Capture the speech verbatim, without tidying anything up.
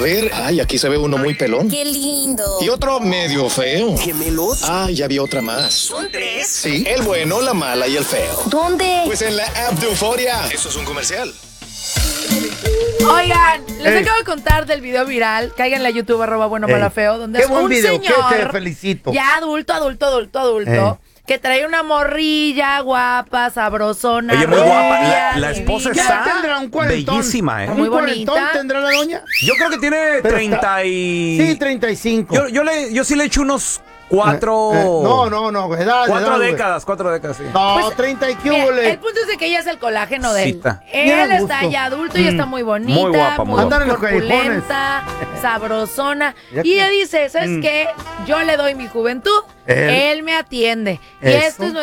ver, ay, aquí se ve uno muy pelón. ¡Qué lindo! Y otro medio feo. ¿Gemelos? Ah, ya vi otra más. ¿Son tres? Sí, el bueno, la mala y el feo. ¿Dónde? Pues en la app de Euforia. Eso es un comercial. Oigan, les Ey. acabo de contar del video viral. Caigan en la YouTube, arroba bueno, Ey. mala, feo, donde Qué es buen un video, señor, que te felicito. ya adulto, adulto, adulto, adulto, que trae una morrilla guapa, sabrosona. Oye, muy guapa. La, rubia, la esposa divina. Ya está tendrá un cuarentón. bellísima, ¿eh? Muy ¿Un cuarentón bonita. tendrá la doña? Yo creo que tiene Pero treinta está- y... Sí, treinta y cinco. Yo, yo, le, yo sí le echo unos cuatro... Eh, eh, no, no, no, edad, Cuatro edad, güey. décadas, cuatro décadas, sí. No, Pues, treinta y qué Mira, hubole. el punto es de que ella es el colágeno de él. Cita. Él Bien a está gusto. ya adulto y está muy bonita, Muy guapa, muy muy Andan en los corpulenta, sabrosona. Ya Y ella que- dice, ¿sabes Mm. qué? Yo le doy mi juventud, Él- él, me atiende. Y Eso. esto es